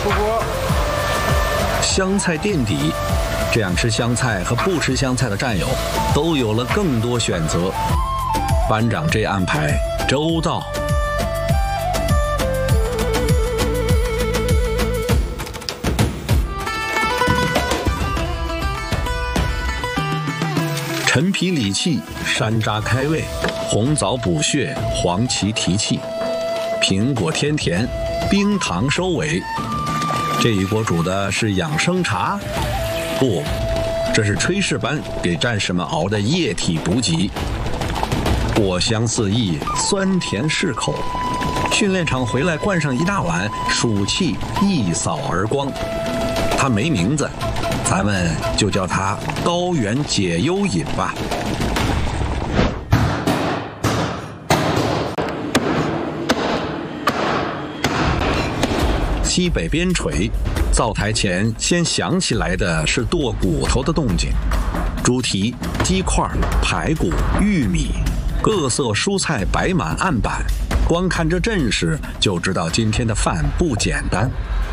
出锅。 香菜垫底，这样吃香菜和不吃香菜的战友都有了更多选择。班长这安排周到。陈皮理气，山楂开胃，红枣补血，黄芪提气，苹果添甜，冰糖收尾。这一锅煮的是养生茶？不，这是炊事班给战士们熬的液体补给。果香四溢，酸甜适口。训练场回来灌上一大碗，暑气一扫而光。它没名字，咱们就叫它高原解忧饮吧。西北边陲，灶台前先响起来的是剁骨头的动静，猪蹄、鸡块、排骨、玉米，各色蔬菜摆满案板，光看这阵势就知道今天的饭不简单。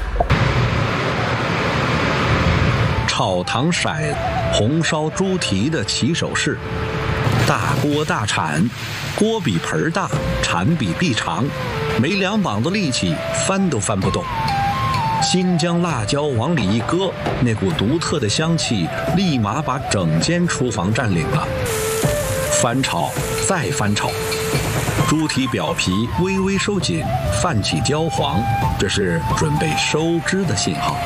炒糖色红烧猪蹄的起手式，大锅大铲，锅比盆大，铲比臂长，没2膀子力气翻都翻不动。新疆辣椒往里一搁，那股独特的香气立马把整间厨房占领了。翻炒再翻炒，猪蹄表皮微微收紧，泛起焦黄，这是准备收汁的信号。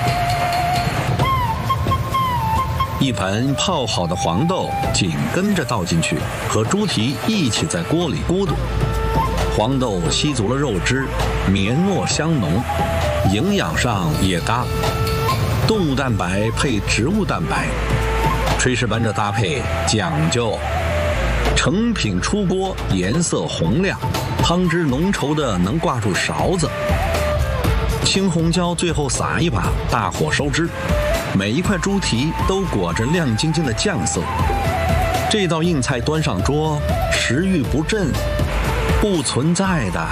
一盆泡好的黄豆紧跟着倒进去，和猪蹄一起在锅里咕嘟。黄豆吸足了肉汁，绵糯香浓，营养上也搭，动物蛋白配植物蛋白。炊事班这搭配讲究，成品出锅颜色红亮，汤汁浓稠的能挂住勺子。青红椒最后撒一把，大火收汁。每一块猪蹄都裹着亮晶晶的酱色。这道硬菜端上桌，食欲不振不存在的。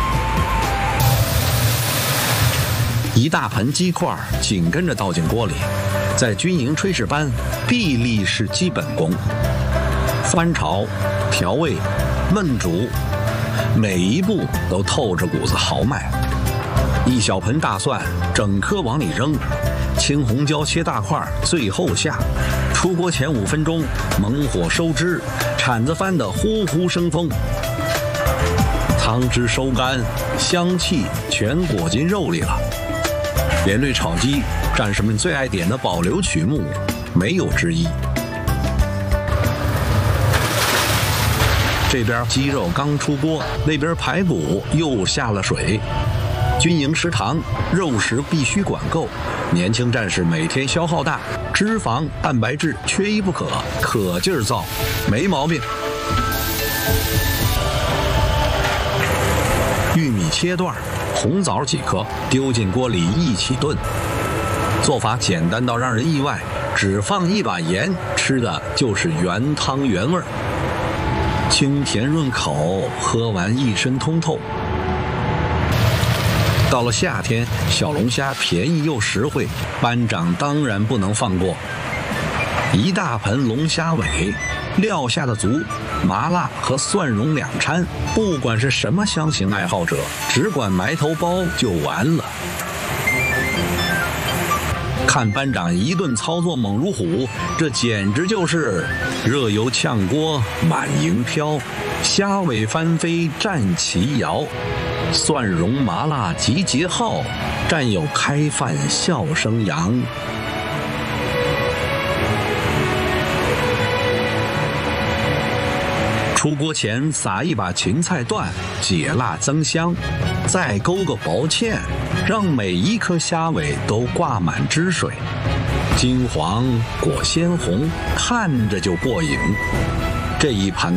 一大盆鸡块紧跟着倒进锅里，在军营炊事班，臂力是基本功。翻炒、调味、焖煮，每一步都透着股子豪迈。一小盆大蒜，整颗往里扔。青红椒切大块，最后下。出锅前5分钟，猛火收汁，铲子翻得呼呼生风。汤汁收干，香气全裹进肉里了。连队炒鸡，战士们最爱点的保留曲目，没有之一。这边鸡肉刚出锅，那边排骨又下了水。军营食堂肉食必须管够，年轻战士每天消耗大，脂肪、蛋白质缺一不可，可劲儿造，没毛病。玉米切段，红枣几颗，丢进锅里一起炖。做法简单到让人意外，只放一把盐，吃的就是原汤原味，清甜润口，喝完一身通透。到了夏天，小龙虾便宜又实惠，班长当然不能放过。一大盆龙虾尾，料下的足，麻辣和蒜蓉两掺，不管是什么香型爱好者，只管埋头包就完了。看班长一顿操作猛如虎，这简直就是热油炝锅满营飘，虾尾翻飞战旗摇，蒜蓉麻辣集结号，战友开饭笑声扬。出锅前撒一把芹菜段，解辣增香，再勾个薄芡，让每一颗虾尾都挂满汁水，金黄裹鲜红，看着就过瘾。这一盘